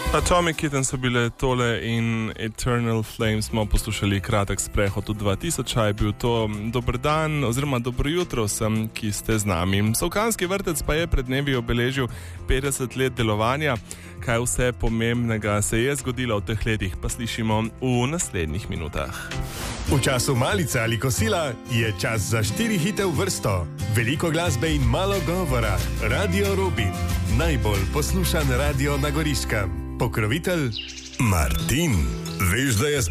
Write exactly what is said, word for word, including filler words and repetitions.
Atomic Kitten so bile tole in Eternal Flame smo poslušali kratek sprehod v dva tisoč, je bil to dober dan oziroma dobro jutro vsem, ki ste z nami. Solkanski vrtec pa je pred dnevi obeležil petdeset let delovanja. Kaj vse pomembnega se je zgodilo v teh letih, pa slišimo v naslednjih minutah. V času malice ali kosila je čas za štiri hite v vrsto. Veliko glasbe in malo govora. Radio Rubin, najbolj poslušan radio na Goriškem. Pokrovitelj Martin. Veš, da je